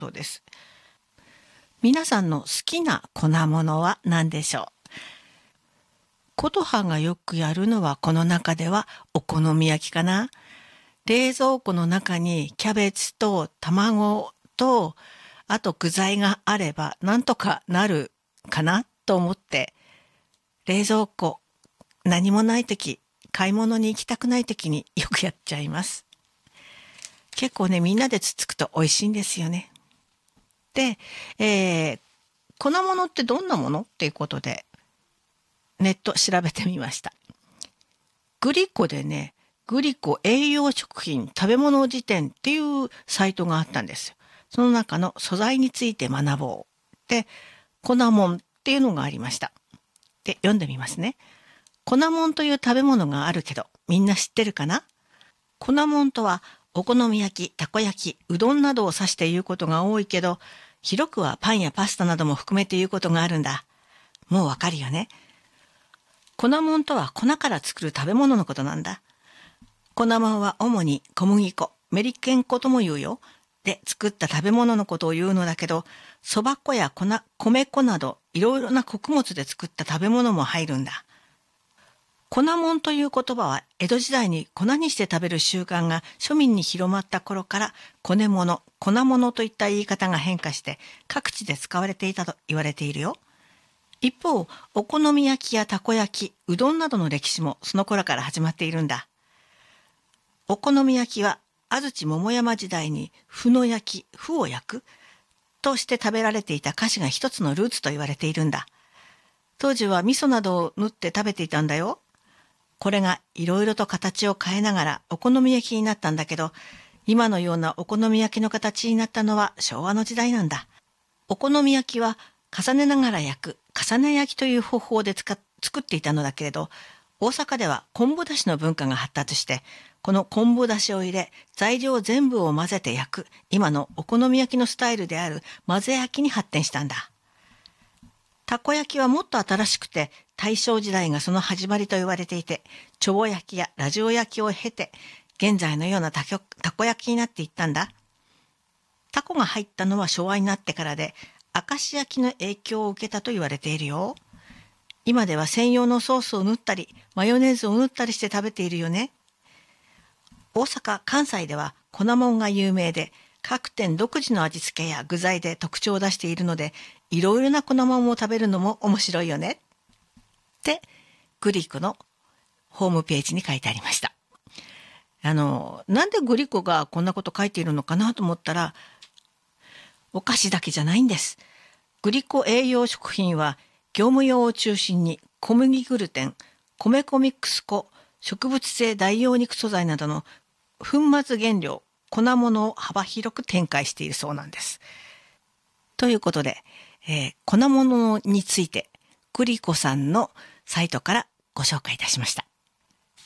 そうです。皆さんの好きな粉物は何でしょう？琴葉がよくやるのはこの中ではお好み焼きかな。冷蔵庫の中にキャベツと卵とあと具材があればなんとかなるかなと思って冷蔵庫何もない時買い物に行きたくない時によくやっちゃいます。結構ねみんなでつつくと美味しいんですよね。で、粉物ってどんなものっていうことでネット調べてみました。グリコでね、グリコ栄養食品食べ物辞典っていうサイトがあったんですよ。その中の素材について学ぼうで、粉もんっていうのがありました。で、読んでみますね。粉もんという食べ物があるけど、みんな知ってるかな？粉もんとは、お好み焼き、たこ焼き、うどんなどを指して言うことが多いけど、広くはパンやパスタなども含めて言うことがあるんだ。もうわかるよね。粉もんとは粉から作る食べ物のことなんだ。粉もんは主に小麦粉、メリケン粉とも言うよ。で作った食べ物のことを言うのだけど、そば粉や米粉などいろいろな穀物で作った食べ物も入るんだ。粉もんという言葉は江戸時代に粉にして食べる習慣が庶民に広まった頃から粉物、粉物といった言い方が変化して各地で使われていたと言われているよ。一方、お好み焼きやたこ焼き、うどんなどの歴史もその頃から始まっているんだ。お好み焼きは安土桃山時代に麩の焼き、麩を焼くとして食べられていた菓子が一つのルーツと言われているんだ。当時は味噌などを塗って食べていたんだよ。これがいろいろと形を変えながらお好み焼きになったんだけど、今のようなお好み焼きの形になったのは昭和の時代なんだ。お好み焼きは重ねながら焼く重ね焼きという方法で作っていたのだけれど、大阪では昆布だしの文化が発達して、この昆布だしを入れ、材料全部を混ぜて焼く今のお好み焼きのスタイルである混ぜ焼きに発展したんだ。たこ焼きはもっと新しくて大正時代がその始まりと言われていて、ちょぼ焼きやラジオ焼きを経て現在のようなたこ焼きになっていったんだ。タコが入ったのは昭和になってからで、明石焼きの影響を受けたと言われているよ。今では専用のソースを塗ったりマヨネーズを塗ったりして食べているよね。大阪、関西では粉もんが有名で、各店独自の味付けや具材で特徴を出しているので、いろいろな粉もんを食べるのも面白いよねってグリコのホームページに書いてありました。なんでグリコがこんなこと書いているのかなと思ったら、お菓子だけじゃないんです。グリコ栄養食品は業務用を中心に小麦グルテン、米粉ミックス粉、植物性代用肉素材などの粉末原料、粉物を幅広く展開しているそうなんです。ということで、粉物についてグリコさんのサイトからご紹介いたしました。